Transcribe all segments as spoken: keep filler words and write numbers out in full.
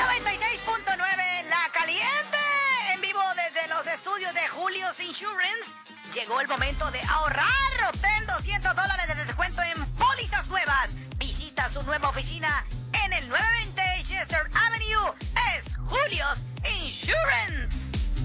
noventa y seis punto nueve La Caliente, en vivo desde los estudios de Julio's Insurance. Llegó el momento de ahorrar. Obtén doscientos dólares de descuento en pólizas nuevas. Visita su nueva oficina en el nueve veinte Chester Avenue. Es Julio's Insurance.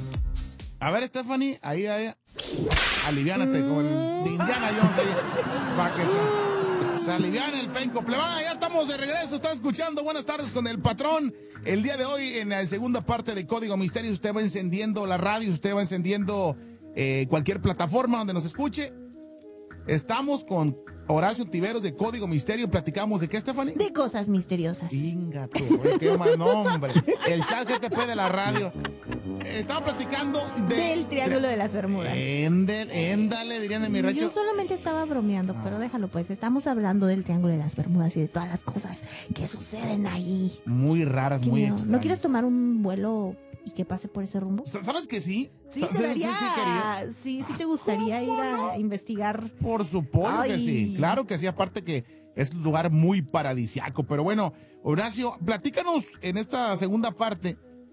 A ver, Stephanie, ahí, ahí. Aliviánate con el de Indiana Jones ahí. Para que se, se aliviane el penco. Plebada, ya estamos de regreso. Está escuchando Buenas Tardes con el Patrón. El día de hoy, en la segunda parte de Código Misterio, usted va encendiendo la radio, usted va encendiendo eh, cualquier plataforma donde nos escuche. Estamos con Horacio Tiveros de Código Misterio. ¿Platicamos de qué, Stephanie? De cosas misteriosas. Inga, tú, güey, qué mal nombre. El chat G T P de la radio. Estaba platicando de, del Triángulo de, de las Bermudas. Éndale, éndale, dirían en mi rancho. Yo solamente estaba bromeando, ah. pero déjalo pues. Estamos hablando del Triángulo de las Bermudas y de todas las cosas que suceden ahí. Muy raras, muy extrañas. ¿No quieres tomar un vuelo y que pase por ese rumbo? ¿Sabes que sí? Sí, te daría, sí, sí, sí, sí te gustaría ir a no? investigar. Por supuesto que sí, claro que sí, aparte que es un lugar muy paradisiaco. Pero bueno, Horacio, platícanos en esta segunda parte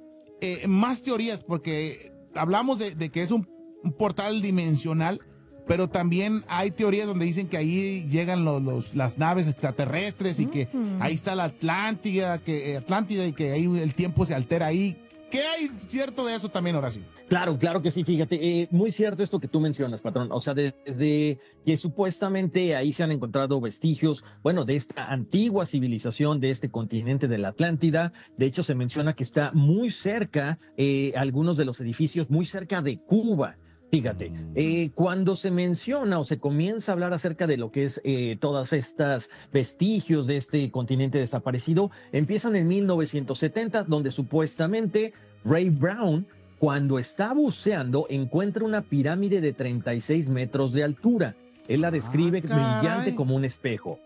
eh, más teorías, porque hablamos de, de que es un, un portal dimensional, pero también hay teorías donde dicen que ahí llegan los, los, las naves extraterrestres y que uh-huh. ahí está la Atlántida, que, Atlántida y que ahí el tiempo se altera ahí. ¿Qué hay cierto de eso también, Horacio? Claro, claro que sí, fíjate, eh, muy cierto esto que tú mencionas, patrón, o sea, desde que supuestamente ahí se han encontrado vestigios, bueno, de esta antigua civilización de este continente de la Atlántida. De hecho, se menciona que está muy cerca, eh, algunos de los edificios, muy cerca de Cuba. Fíjate, eh, cuando se menciona o se comienza a hablar acerca de lo que es eh, todas estas vestigios de este continente desaparecido, empiezan en mil novecientos setenta, donde supuestamente Ray Brown, cuando está buceando, encuentra una pirámide de treinta y seis metros de altura. Él la describe ah, brillante como un espejo.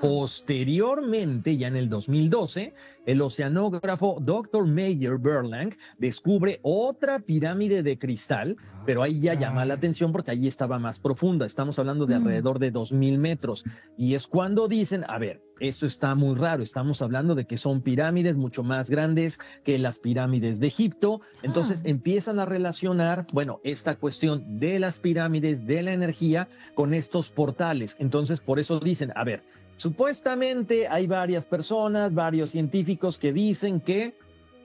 Posteriormente, ya en el dos mil doce, el oceanógrafo doctor Meyer Berlang descubre otra pirámide de cristal, pero ahí ya llama la atención porque ahí estaba más profunda. Estamos hablando de alrededor de dos mil metros. Y es cuando dicen, a ver, eso está muy raro. Estamos hablando de que son pirámides mucho más grandes que las pirámides de Egipto. Entonces ah. empiezan a relacionar, bueno, esta cuestión de las pirámides, de la energía, con estos portales. Entonces, por eso dicen, a ver, supuestamente hay varias personas, varios científicos que dicen que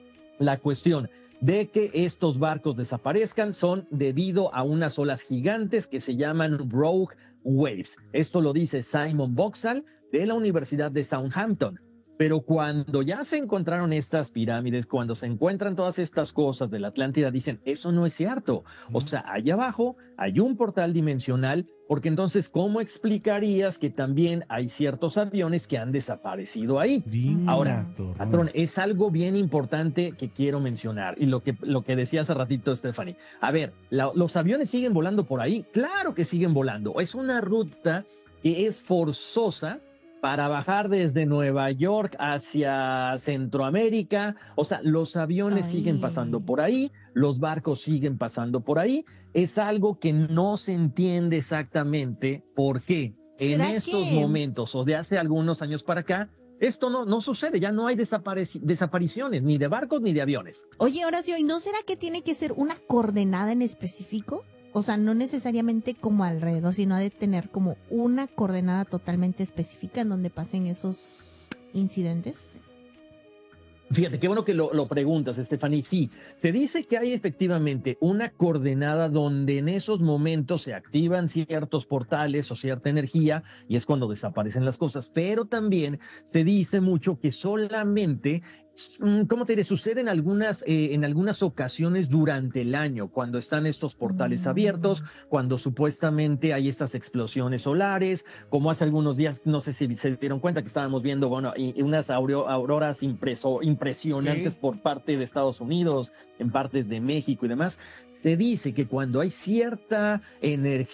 la cuestión de que estos barcos desaparezcan son debido a unas olas gigantes que se llaman Rogue Waves. Esto lo dice Simon Boxall de la Universidad de Southampton. Pero cuando ya se encontraron estas pirámides, cuando se encuentran todas estas cosas de la Atlántida, dicen, eso no es cierto. O sea, allá abajo hay un portal dimensional, porque entonces, ¿cómo explicarías que también hay ciertos aviones que han desaparecido ahí? Dina, Ahora, patrón, es algo bien importante que quiero mencionar, y lo que, lo que decía hace ratito Stephanie. A ver, la, ¿los aviones siguen volando por ahí? Claro que siguen volando. Es una ruta que es forzosa para bajar desde Nueva York hacia Centroamérica. O sea, los aviones Ay. siguen pasando por ahí, los barcos siguen pasando por ahí. Es algo que no se entiende exactamente por qué en estos que... momentos o de hace algunos años para acá, esto no, no sucede. Ya no hay desapareci- desapariciones ni de barcos ni de aviones. Oye, Horacio, ¿y no será que tiene que ser una coordenada en específico? O sea, no necesariamente como alrededor, sino ha de tener como una coordenada totalmente específica en donde pasen esos incidentes. Fíjate, qué bueno que lo, lo preguntas, Stephanie. Sí, se dice que hay efectivamente una coordenada donde en esos momentos se activan ciertos portales o cierta energía y es cuando desaparecen las cosas. Pero también se dice mucho que solamente, ¿cómo te diré? Sucede en algunas, eh, en algunas ocasiones durante el año, cuando están estos portales mm. abiertos, cuando supuestamente hay estas explosiones solares, como hace algunos días, no sé si se dieron cuenta que estábamos viendo, bueno, y, y unas auro, auroras impreso, impresionantes sí. por parte de Estados Unidos, en partes de México y demás. Se dice que cuando hay cierta energía